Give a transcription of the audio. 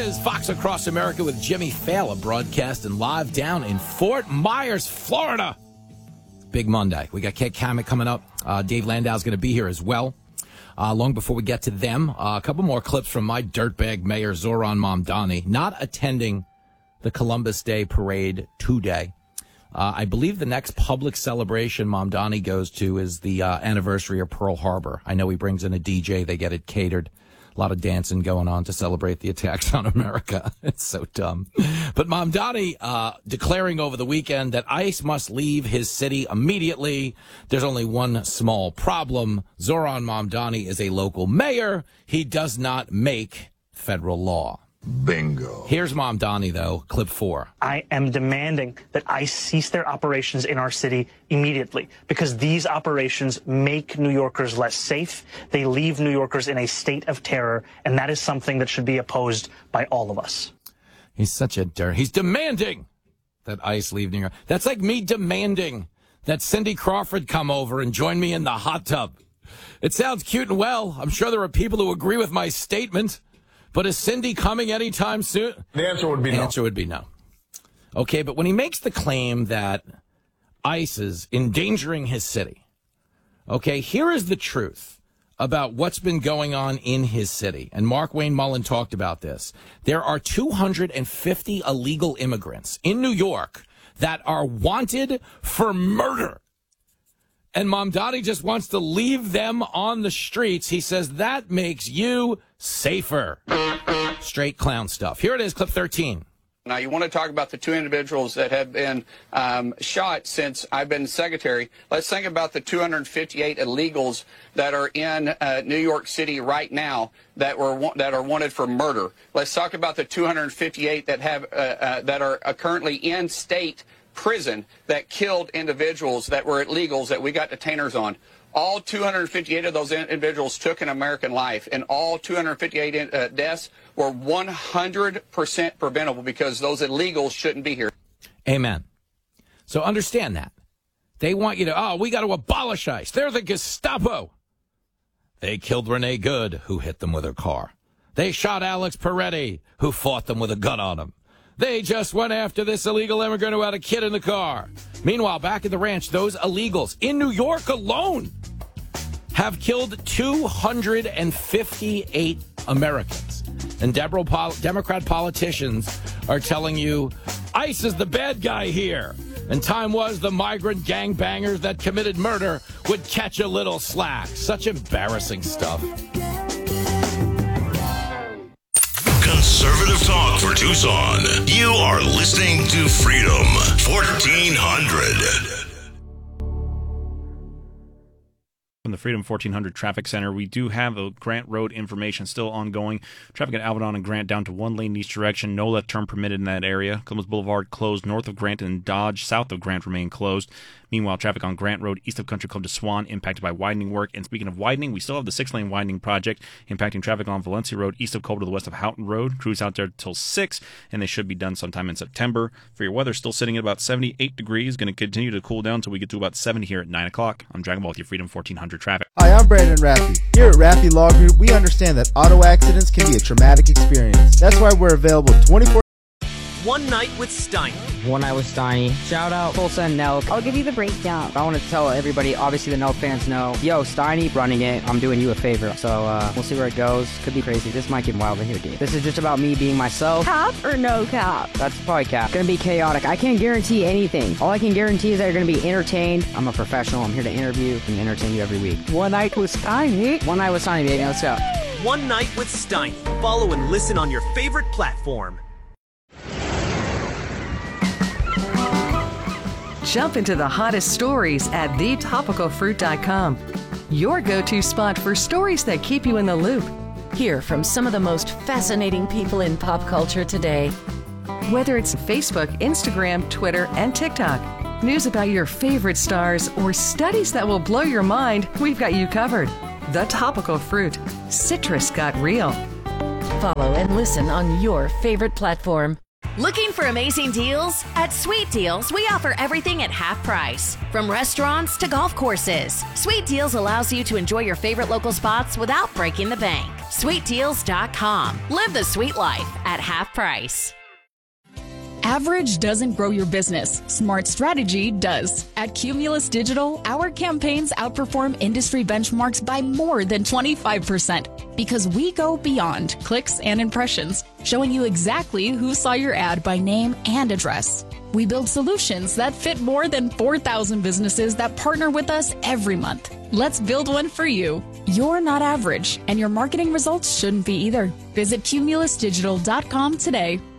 is Fox Across America with Jimmy Fallon, broadcasting live down in Fort Myers, Florida. Big Monday. We got Kate Kamek coming up. Dave Landau's going to be here as well. Long before we get to them, a couple more clips from my dirtbag mayor, Zohran Mamdani, not attending the Columbus Day parade today. I believe the next public celebration Mamdani goes to is the anniversary of Pearl Harbor. I know he brings in a DJ. They get it catered. A lot of dancing going on to celebrate the attacks on America. It's so dumb. But Mamdani declaring over the weekend that ICE must leave his city immediately. There's only one small problem. Zohran Mamdani is a local mayor. He does not make federal law. Bingo. Here's Mamdani, though, clip 4. I am demanding that ICE cease their operations in our city immediately because these operations make New Yorkers less safe. They leave New Yorkers in a state of terror, and that is something that should be opposed by all of us. He's such a dirt. He's demanding that ICE leave New York. That's like me demanding that Cindy Crawford come over and join me in the hot tub. It sounds cute and well. I'm sure there are people who agree with my statement. But is Cindy coming anytime soon? The answer would be no. The answer would be no. Okay, but when he makes the claim that ICE is endangering his city, okay, here is the truth about what's been going on in his city. And Mark Wayne Mullen talked about this. There are 250 illegal immigrants in New York that are wanted for murder. And Mamdani just wants to leave them on the streets. He says that makes you safer. Straight clown stuff. Here it is, clip 13. Now, you want to talk about the 2 individuals that have been shot since I've been secretary. Let's think about the 258 illegals that are in New York City right now that are wanted for murder. Let's talk about the 258 that have that are currently in state prison that killed individuals that were illegals that we got detainers on. All 258 of those individuals took an American life, and all 258 deaths were 100% preventable because those illegals shouldn't be here. Amen. So understand that. They want you to, we got to abolish ICE. They're the Gestapo. They killed Renee Good, who hit them with her car. They shot Alex Peretti, who fought them with a gun on him. They just went after this illegal immigrant who had a kid in the car. Meanwhile, back at the ranch, those illegals in New York alone have killed 258 Americans. And Democrat politicians are telling you ICE is the bad guy here. And time was the migrant gangbangers that committed murder would catch a little slack. Such embarrassing stuff. Conservative talk for Tucson. You are listening to Freedom 1400. From the Freedom 1400 Traffic Center, we do have the Grant Road information still ongoing. Traffic at Alvedon and Grant down to 1 lane each direction. No left turn permitted in that area. Columbus Boulevard closed north of Grant, and Dodge south of Grant remain closed. Meanwhile, traffic on Grant Road east of Country Club to Swan impacted by widening work. And speaking of widening, we still have the 6-lane widening project impacting traffic on Valencia Road east of Culver to the west of Houghton Road. Crews out there till 6, and they should be done sometime in September. For your weather, still sitting at about 78 degrees. Going to continue to cool down until we get to about 70 here at 9 o'clock. I'm Dragon Ball with your Freedom 1400 traffic. Hi, I'm Brandon Raffy. Here at Raffy Law Group, we understand that auto accidents can be a traumatic experience. That's why we're available 24. One Night with Steiny. One Night with Steiny. Shout out Tulsa and Nelk. I'll give you the breakdown. I want to tell everybody, obviously the Nelk fans know, yo, Steiny running it, I'm doing you a favor. So we'll see where it goes. Could be crazy. This might get wild in here, dude. This is just about me being myself. Cap or no cap? That's probably cap. Gonna be chaotic. I can't guarantee anything. All I can guarantee is that you're gonna be entertained. I'm a professional. I'm here to interview and entertain you every week. One Night with Steiny. One Night with Steiny, baby. Let's go. One Night with Steiny. Follow and listen on your favorite platform. Jump into the hottest stories at thetopicalfruit.com. Your go-to spot for stories that keep you in the loop. Hear from some of the most fascinating people in pop culture today. Whether it's Facebook, Instagram, Twitter, and TikTok, news about your favorite stars, or studies that will blow your mind, we've got you covered. The Topical Fruit. Citrus got real. Follow and listen on your favorite platform. Looking for amazing deals? At Sweet Deals, we offer everything at half price. From restaurants to golf courses, Sweet Deals allows you to enjoy your favorite local spots without breaking the bank. SweetDeals.com. Live the sweet life at half price. Average doesn't grow your business. Smart strategy does. At Cumulus Digital, our campaigns outperform industry benchmarks by more than 25% because we go beyond clicks and impressions, showing you exactly who saw your ad by name and address. We build solutions that fit more than 4,000 businesses that partner with us every month. Let's build one for you. You're not average, and your marketing results shouldn't be either. Visit cumulusdigital.com today.